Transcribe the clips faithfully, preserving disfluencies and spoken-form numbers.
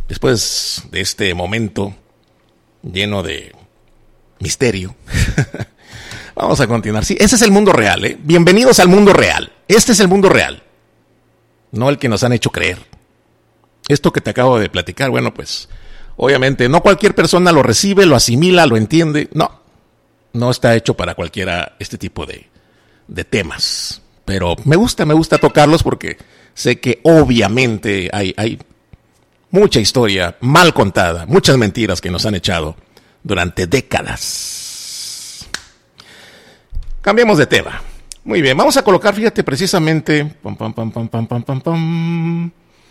después de este momento lleno de misterio, vamos a continuar. Sí, ese es el mundo real, ¿eh? Bienvenidos al mundo real. Este es el mundo real, no el que nos han hecho creer. Esto que te acabo de platicar, bueno, pues, obviamente, no cualquier persona lo recibe, lo asimila, lo entiende. No, no está hecho para cualquiera este tipo de, de temas. Pero me gusta, me gusta tocarlos porque sé que obviamente hay, hay mucha historia mal contada, muchas mentiras que nos han echado durante décadas. Cambiemos de tema. Muy bien, vamos a colocar, fíjate, precisamente... Pam, pam, pam, pam, pam, pam, pam, pam.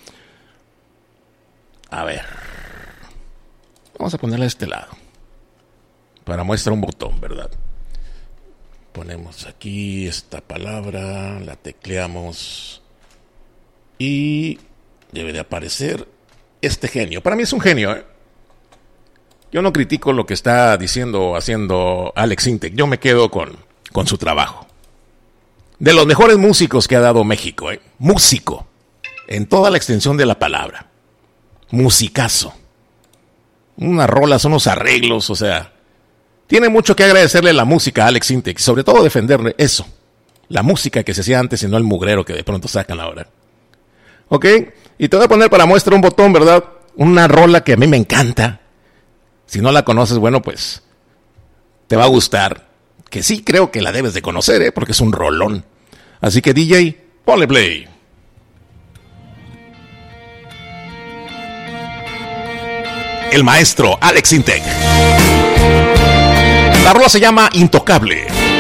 A ver. Vamos a ponerla a este lado. Para muestra un botón, ¿verdad? Ponemos aquí esta palabra, la tecleamos y debe de aparecer este genio. Para mí es un genio, ¿eh? Yo no critico lo que está diciendo o haciendo Alex Intec. Yo me quedo con, con su trabajo. De los mejores músicos que ha dado México, ¿eh? Músico, en toda la extensión de la palabra. Musicazo. Unas rolas, unos arreglos, o sea... Tiene mucho que agradecerle la música a Alex Intec, sobre todo defenderle eso. La música que se hacía antes y no el mugrero que de pronto sacan ahora. ¿Ok? Y te voy a poner para muestra un botón, ¿verdad? Una rola que a mí me encanta. Si no la conoces, bueno, pues te va a gustar. Que sí creo que la debes de conocer, ¿eh? Porque es un rolón. Así que D J, ponle play. El maestro Alex Intec. La rola se llama Intocable.